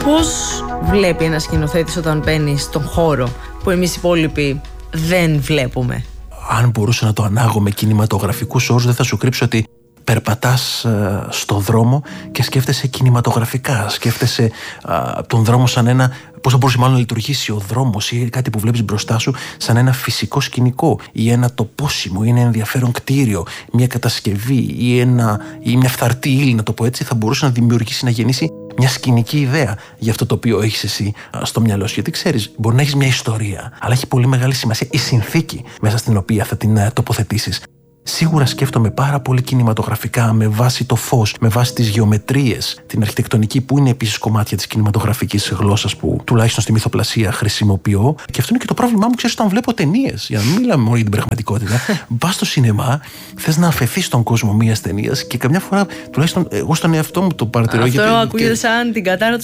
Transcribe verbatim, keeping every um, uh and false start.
Πώς βλέπει ένας σκηνοθέτης όταν μπαίνει στον χώρο που εμείς οι υπόλοιποι δεν βλέπουμε? Αν μπορούσα να το ανάγω με κινηματογραφικούς όρους, δεν θα σου κρύψω ότι περπατάς ε, στο δρόμο και σκέφτεσαι κινηματογραφικά. Σκέφτεσαι ε, τον δρόμο σαν ένα. Πώς θα μπορούσε μάλλον να λειτουργήσει ο δρόμος ή κάτι που βλέπεις μπροστά σου σαν ένα φυσικό σκηνικό ή ένα τοπόσιμο ή ένα ενδιαφέρον κτίριο, μια κατασκευή ή, ένα, ή μια φθαρτή ύλη, να το πω έτσι, θα μπορούσε να δημιουργήσει, να γεννήσει μια σκηνική ιδέα για αυτό το οποίο έχεις εσύ στο μυαλό σου. Γιατί ξέρεις, μπορεί να έχεις μια ιστορία, αλλά έχει πολύ μεγάλη σημασία η συνθήκη μέσα στην οποία θα την τοποθετήσεις. Σίγουρα σκέφτομαι πάρα πολύ κινηματογραφικά, με βάση το φως, με βάση τις γεωμετρίες, την αρχιτεκτονική, που είναι επίσης κομμάτια της κινηματογραφικής γλώσσας που τουλάχιστον στη μυθοπλασία χρησιμοποιώ. Και αυτό είναι και το πρόβλημά μου, ξέρεις, όταν βλέπω ταινίες. Για να μην μιλάμε μόνο για την πραγματικότητα. Πας στο σινεμά, θες να αφαιθείς στον κόσμο μιας ταινίας και καμιά φορά, τουλάχιστον εγώ στον εαυτό μου το παρατηρώ. Αυτό γιατί, ακούγεται και... σαν την κατάρα